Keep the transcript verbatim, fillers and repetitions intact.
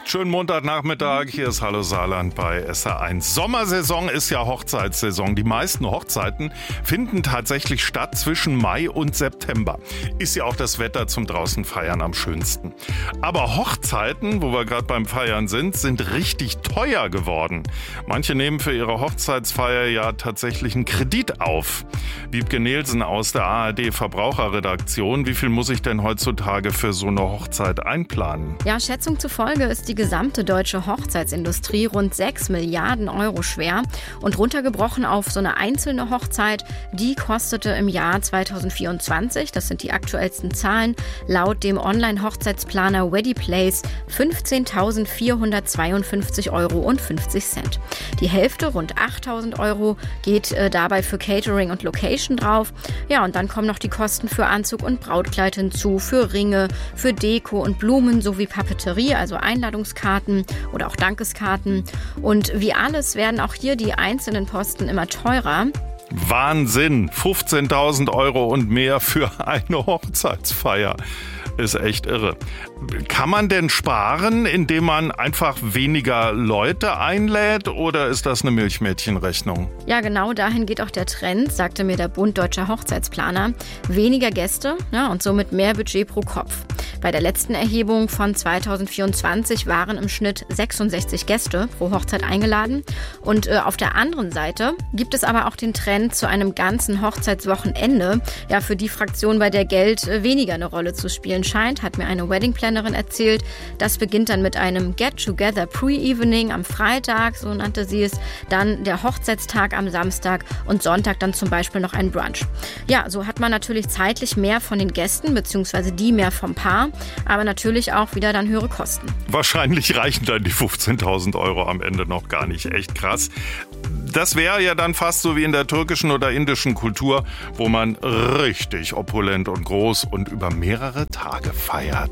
Schönen Montagnachmittag, hier ist Hallo Saarland bei S R eins. Sommersaison ist ja Hochzeitssaison. Die meisten Hochzeiten finden tatsächlich statt zwischen Mai und September. Ist ja auch das Wetter zum draußen feiern am schönsten. Aber Hochzeiten, wo wir gerade beim Feiern sind, sind richtig teuer geworden. Manche nehmen für ihre Hochzeitsfeier ja tatsächlich einen Kredit auf. Wiebke Nielsen aus der A R D Verbraucherredaktion. Wie viel muss ich denn heutzutage für so eine Hochzeit einplanen? Ja, Schätzung zufolge ist die gesamte deutsche Hochzeitsindustrie rund sechs Milliarden Euro schwer. Und runtergebrochen auf so eine einzelne Hochzeit, die kostete im Jahr zweitausendvierundzwanzig, das sind die aktuellsten Zahlen, laut dem Online-Hochzeitsplaner Weddingplace fünfzehntausendvierhundertzweiundfünfzig Euro und fünfzig Cent. Die Hälfte, rund achttausend Euro, geht äh, dabei für Catering und Location drauf. Ja, und dann kommen noch die Kosten für Anzug und Brautkleid hinzu, für Ringe, für Deko und Blumen sowie Papeterie, also Einladungskarten oder auch Dankeskarten. Und wie alles werden auch hier die einzelnen Posten immer teurer. Wahnsinn! fünfzehntausend Euro und mehr für eine Hochzeitsfeier. Ist echt irre. Kann man denn sparen, indem man einfach weniger Leute einlädt, oder ist das eine Milchmädchenrechnung? Ja, genau dahin geht auch der Trend, sagte mir der Bund Deutscher Hochzeitsplaner. Weniger Gäste, ja, und somit mehr Budget pro Kopf. Bei der letzten Erhebung von zweitausendvierundzwanzig waren im Schnitt sechsundsechzig Gäste pro Hochzeit eingeladen. Und äh, auf der anderen Seite gibt es aber auch den Trend zu einem ganzen Hochzeitswochenende. Ja, für die Fraktion, bei der Geld äh, weniger eine Rolle zu spielen scheint, hat mir eine Weddingplanerin erzählt. Das beginnt dann mit einem Get-Together Pre-Evening am Freitag, so nannte sie es. Dann der Hochzeitstag am Samstag und Sonntag dann zum Beispiel noch ein Brunch. Ja, so hat man natürlich zeitlich mehr von den Gästen, beziehungsweise die mehr vom Paar, aber natürlich auch wieder dann höhere Kosten. Wahrscheinlich reichen dann die fünfzehntausend Euro am Ende noch gar nicht. Echt krass. Das wäre ja dann fast so wie in der türkischen oder indischen Kultur, wo man richtig opulent und groß und über mehrere Tage feiert.